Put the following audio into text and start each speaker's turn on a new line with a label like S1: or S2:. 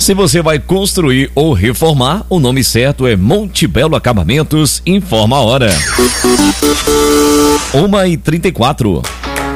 S1: Se você vai construir ou reformar, o nome certo é Montebello Acabamentos. Informa a hora. 1h34.